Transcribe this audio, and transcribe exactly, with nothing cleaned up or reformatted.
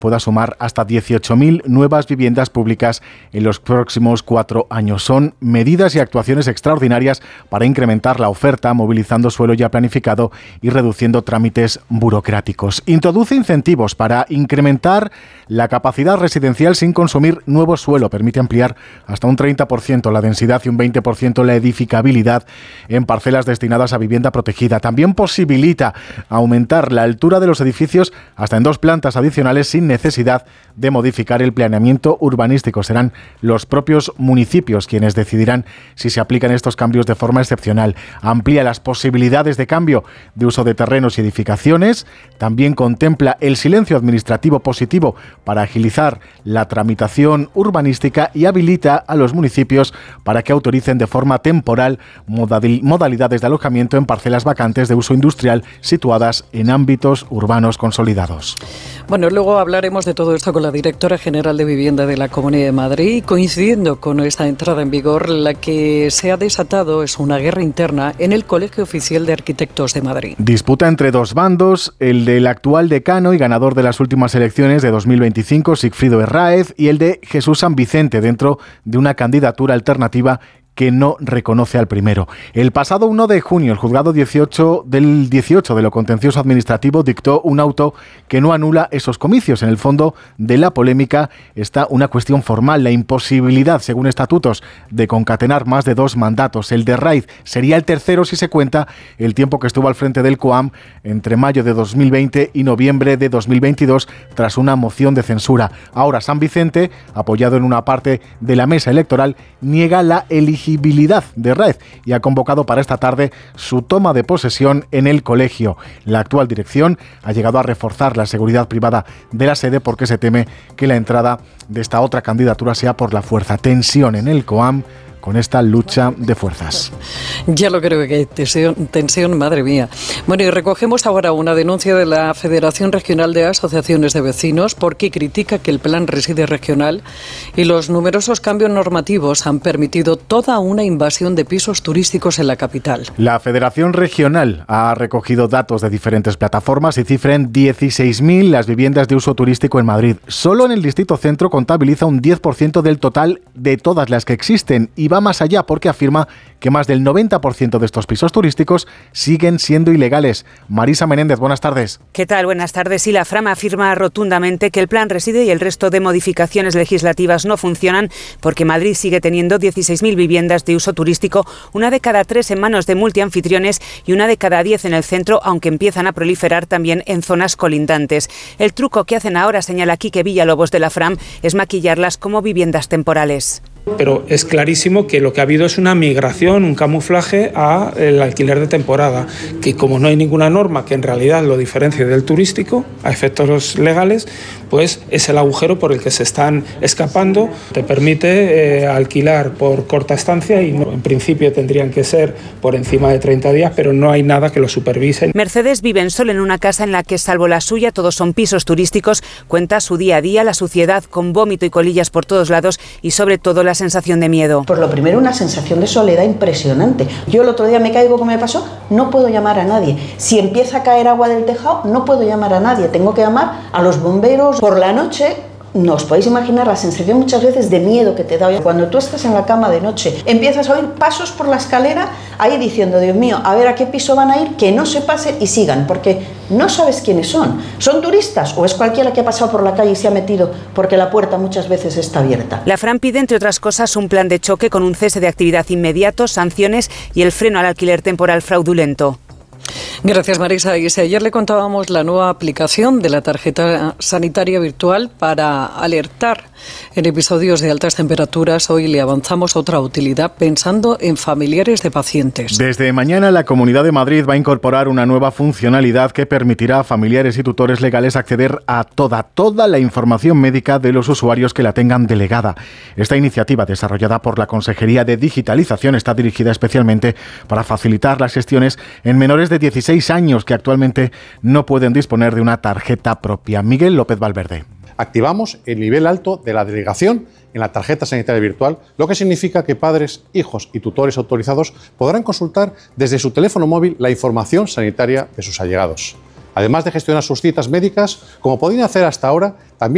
pueda sumar hasta dieciocho mil nuevas viviendas públicas en los próximos cuatro años. Son medidas y actuaciones extraordinarias para incrementar la oferta, movilizando suelo ya planificado y reduciendo trámites burocráticos. Introduce incentivos para incrementar la capacidad residencial sin consumir nuevo suelo. Permite ampliar hasta un treinta por ciento la densidad y un veinte por ciento la edificabilidad en parcelas destinadas a vivienda protegida. También posibilita aumentar la altura de los edificios hasta en dos plantas adicionales sin necesidad de modificar el planeamiento urbanístico. Serán los propios municipios quienes decidirán si se aplican estos cambios de forma excepcional. Amplía las posibilidades de cambio de uso de terrenos y edificaciones. También contempla el silencio administrativo positivo para agilizar la tramitación urbanística y habilita a los municipios para que autoricen de forma temporal modalidades de alojamiento en parcelas vacantes de uso industrial situadas en ámbitos urbanos consolidados. Bueno, luego hablaremos de todo esto con la directora general de Vivienda de la Comunidad de Madrid. Coincidiendo con esta entrada en vigor, la que se ha desatado es una guerra interna en el Colegio Oficial de Arquitectos de Madrid. Disputa entre dos bandos, el del actual decano y ganador de las últimas elecciones de dos mil veinticinco, Sigfrido Herráez, y el de Jesús San Vicente, dentro de una candidatura alternativa que no reconoce al primero. El pasado uno de junio, el juzgado dieciocho del dieciocho de lo contencioso administrativo dictó un auto que no anula esos comicios. En el fondo de la polémica está una cuestión formal, la imposibilidad, según estatutos, de concatenar más de dos mandatos. El de Herráez sería el tercero si se cuenta el tiempo que estuvo al frente del COAM entre mayo de dos mil veinte y noviembre de dos mil veintidós, tras una moción de censura. Ahora San Vicente, apoyado en una parte de la mesa electoral, niega la elegibilidad de Herráez y ha convocado para esta tarde su toma de posesión en el colegio. La actual dirección ha llegado a reforzar la seguridad privada de la sede porque se teme que la entrada de esta otra candidatura sea por la fuerza. Tensión en el COAM con esta lucha de fuerzas. Ya lo creo que hay tensión, tensión, madre mía. Bueno, y recogemos ahora una denuncia de la Federación Regional de Asociaciones de Vecinos porque critica que el Plan Reside regional y los numerosos cambios normativos han permitido toda una invasión de pisos turísticos en la capital. La Federación Regional ha recogido datos de diferentes plataformas y cifra en dieciséis mil las viviendas de uso turístico en Madrid. Solo en el Distrito Centro contabiliza un diez por ciento del total de todas las que existen y va más allá porque afirma que más del noventa por ciento de estos pisos turísticos siguen siendo ilegales. Marisa Menéndez, buenas tardes. ¿Qué tal? Buenas tardes. Y la Fram afirma rotundamente que el Plan Reside y el resto de modificaciones legislativas no funcionan porque Madrid sigue teniendo dieciséis mil viviendas de uso turístico, una de cada tres en manos de multianfitriones y una de cada diez en el centro, aunque empiezan a proliferar también en zonas colindantes. El truco que hacen ahora, señala Quique Villalobos de la Fram, es maquillarlas como viviendas temporales. Pero es clarísimo que lo que ha habido es una migración, un camuflaje al alquiler de temporada, que como no hay ninguna norma que en realidad lo diferencie del turístico, a efectos legales, pues es el agujero por el que se están escapando. Te permite eh, alquilar por corta estancia y no, en principio tendrían que ser por encima de treinta días, pero no hay nada que lo supervise. Mercedes vive en Sol en una casa en la que, salvo la suya, todos son pisos turísticos. Cuenta su día a día, la suciedad con vómito y colillas por todos lados y sobre todo la sensación de miedo. Por lo primero, una sensación de soledad impresionante. Yo el otro día me caigo, ¿cómo me pasó? No puedo llamar a nadie. Si empieza a caer agua del tejado, no puedo llamar a nadie. Tengo que llamar a los bomberos. Por la noche, no os podéis imaginar la sensación muchas veces de miedo que te da. Cuando tú estás en la cama de noche, empiezas a oír pasos por la escalera, ahí diciendo, Dios mío, a ver a qué piso van a ir, que no se pase y sigan, porque no sabes quiénes son. ¿Son turistas o es cualquiera que ha pasado por la calle y se ha metido porque la puerta muchas veces está abierta? La Fram pide, entre otras cosas, un plan de choque con un cese de actividad inmediato, sanciones y el freno al alquiler temporal fraudulento. Gracias, Marisa. Y si ayer le contábamos la nueva aplicación de la tarjeta sanitaria virtual para alertar en episodios de altas temperaturas, hoy le avanzamos otra utilidad pensando en familiares de pacientes. Desde mañana la Comunidad de Madrid va a incorporar una nueva funcionalidad que permitirá a familiares y tutores legales acceder a toda, toda la información médica de los usuarios que la tengan delegada. Esta iniciativa, desarrollada por la Consejería de Digitalización, está dirigida especialmente para facilitar las gestiones en menores de dieciséis años que actualmente no pueden disponer de una tarjeta propia. Miguel López Valverde. Activamos el nivel alto de la delegación en la tarjeta sanitaria virtual, lo que significa que padres, hijos y tutores autorizados podrán consultar desde su teléfono móvil la información sanitaria de sus allegados. Además de gestionar sus citas médicas, como podían hacer hasta ahora, también